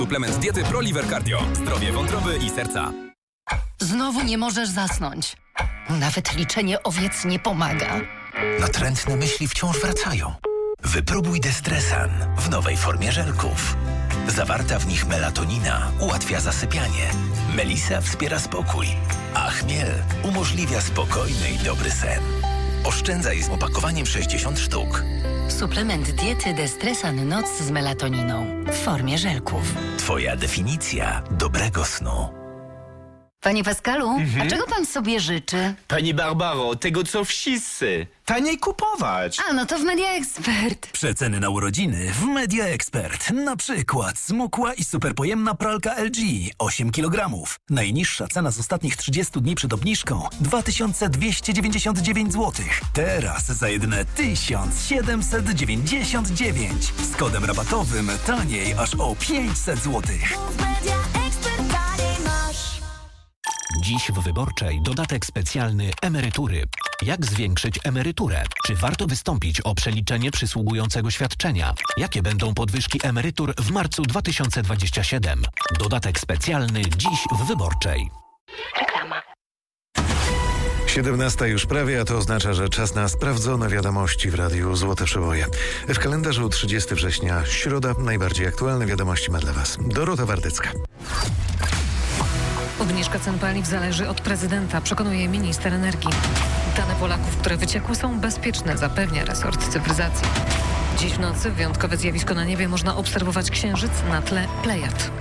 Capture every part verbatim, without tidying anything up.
Suplement diety ProLiver Cardio. Zdrowie wątroby i serca. Znowu nie możesz zasnąć. Nawet liczenie owiec nie pomaga. Natrętne myśli wciąż wracają. Wypróbuj Destresan w nowej formie żelków. Zawarta w nich melatonina ułatwia zasypianie. Melisa wspiera spokój, a chmiel umożliwia spokojny i dobry sen. Oszczędzaj z opakowaniem sześćdziesiąt sztuk. Suplement diety Destresan Noc z melatoniną w formie żelków. Twoja definicja dobrego snu. Panie Pascalu, mhm. a czego pan sobie życzy? Pani Barbaro, tego co wszyscy. Taniej kupować. A, no to w Media Expert. Przeceny na urodziny w Media Expert. Na przykład smukła i superpojemna pralka L G osiem kilogramów. Najniższa cena z ostatnich trzydziestu dni przed obniżką dwa tysiące dwieście dziewięćdziesiąt dziewięć złotych. Teraz za jedyne tysiąc siedemset dziewięćdziesiąt dziewięć. Z kodem rabatowym taniej aż o pięćset złotych. Dziś w Wyborczej dodatek specjalny emerytury. Jak zwiększyć emeryturę? Czy warto wystąpić o przeliczenie przysługującego świadczenia? Jakie będą podwyżki emerytur w marcu dwa tysiące dwudziestym siódmym? Dodatek specjalny dziś w Wyborczej. Reklama. siedemnasta już prawie, a to oznacza, że czas na sprawdzone wiadomości w Radiu Złote Przeboje. W kalendarzu trzydziestego września, środa, najbardziej aktualne wiadomości ma dla Was Dorota Wardycka. Obniżka cen paliw zależy od prezydenta, przekonuje minister energii. Dane Polaków, które wyciekły, są bezpieczne, zapewnia resort cyfryzacji. Dziś w nocy wyjątkowe zjawisko na niebie można obserwować księżyc na tle Plejad.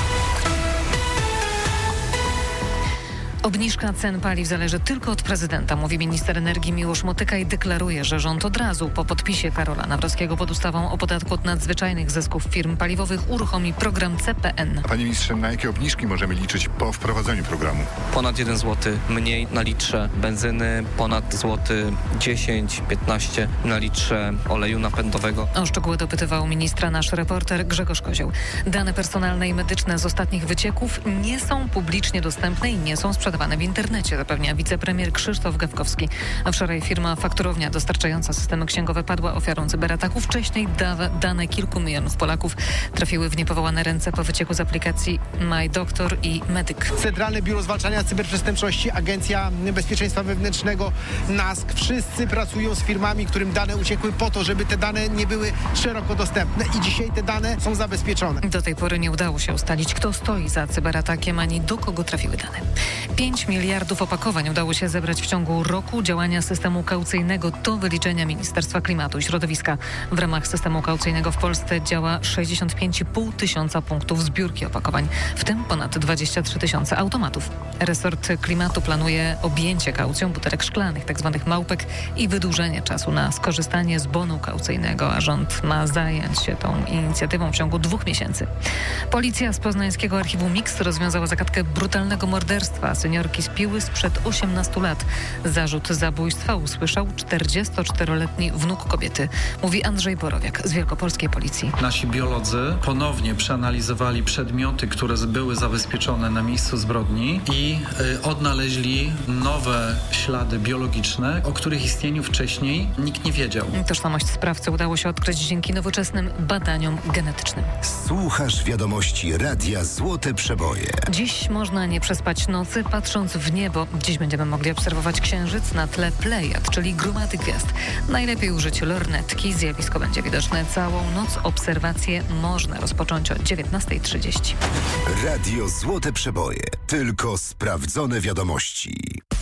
Obniżka cen paliw zależy tylko od prezydenta, mówi minister energii Miłosz Motyka i deklaruje, że rząd od razu po podpisie Karola Nawrockiego pod ustawą o podatku od nadzwyczajnych zysków firm paliwowych uruchomi program C P N. Panie ministrze, na jakie obniżki możemy liczyć po wprowadzeniu programu? Ponad jeden złoty mniej na litrze benzyny, ponad złoty dziesięć piętnaście na litrze oleju napędowego. O szczegóły dopytywał ministra nasz reporter Grzegorz Kozioł. Dane personalne i medyczne z ostatnich wycieków nie są publicznie dostępne i nie są sprzedawane w internecie, zapewnia wicepremier Krzysztof Gawkowski. A wczoraj firma fakturownia dostarczająca systemy księgowe padła ofiarą cyberataku. Wcześniej da- dane kilku milionów Polaków trafiły w niepowołane ręce po wycieku z aplikacji MyDoktor i Medyk. Centralne Biuro Zwalczania Cyberprzestępczości, Agencja Bezpieczeństwa Wewnętrznego, N A S K. Wszyscy pracują z firmami, którym dane uciekły po to, żeby te dane nie były szeroko dostępne i dzisiaj te dane są zabezpieczone. Do tej pory nie udało się ustalić, kto stoi za cyberatakiem, ani do kogo trafiły dane. pięć miliardów opakowań udało się zebrać w ciągu roku działania systemu kaucyjnego. To wyliczenia Ministerstwa Klimatu i Środowiska. W ramach systemu kaucyjnego w Polsce działa sześćdziesiąt pięć i pół tysiąca punktów zbiórki opakowań, w tym ponad dwadzieścia trzy tysiące automatów. Resort Klimatu planuje objęcie kaucją butelek szklanych, tzw. małpek i wydłużenie czasu na skorzystanie z bonu kaucyjnego, a rząd ma zająć się tą inicjatywą w ciągu dwóch miesięcy. Policja z poznańskiego archiwum Mix rozwiązała zagadkę brutalnego morderstwa seniorki z Piły sprzed osiemnastu lat. Zarzut zabójstwa usłyszał czterdziestoczteroletni wnuk kobiety, mówi Andrzej Borowiak z Wielkopolskiej Policji. Nasi biolodzy ponownie przeanalizowali przedmioty, które były zabezpieczone na miejscu zbrodni i y, odnaleźli nowe ślady biologiczne, o których istnieniu wcześniej nikt nie wiedział. Tożsamość sprawcy udało się odkryć dzięki nowoczesnym badaniom genetycznym. Słuchasz wiadomości Radia Złote Przeboje. Dziś można nie przespać nocy, patrząc w niebo. Dziś będziemy mogli obserwować księżyc na tle Plejad, czyli gromady gwiazd. Najlepiej użyć lornetki. Zjawisko będzie widoczne całą noc. Obserwacje można rozpocząć o dziewiętnasta trzydzieści. Radio Złote Przeboje. Tylko sprawdzone wiadomości.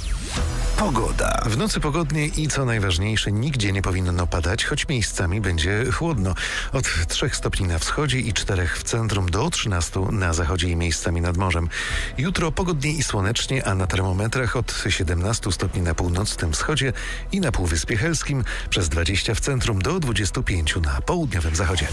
Pogoda. W nocy pogodnie i co najważniejsze, nigdzie nie powinno padać, choć miejscami będzie chłodno. Od trzech stopni na wschodzie i czterech w centrum do trzynastu na zachodzie i miejscami nad morzem. Jutro pogodnie i słonecznie, a na termometrach od siedemnastu stopni na północnym wschodzie i na Półwyspie Helskim, przez dwadzieścia w centrum do dwudziestu pięciu na południowym zachodzie.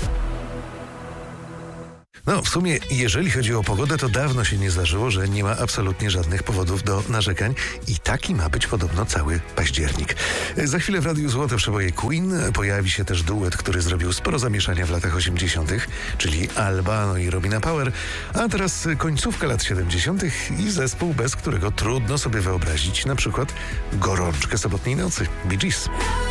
No, w sumie, jeżeli chodzi o pogodę, to dawno się nie zdarzyło, że nie ma absolutnie żadnych powodów do narzekań i taki ma być podobno cały październik. Za chwilę w Radiu Złote Przeboje Queen pojawi się też duet, który zrobił sporo zamieszania w latach osiemdziesiątych, czyli Albano i Robina Power, a teraz końcówka lat siedemdziesiątych i zespół, bez którego trudno sobie wyobrazić na przykład gorączkę sobotniej nocy, Bee Gees.